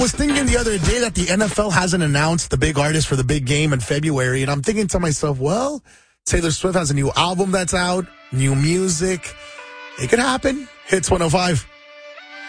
was thinking the other day that the NFL hasn't announced the big artist for the big game in February, and I'm thinking to myself, well, Taylor Swift has a new album that's out, new music. It could happen. Hits 105.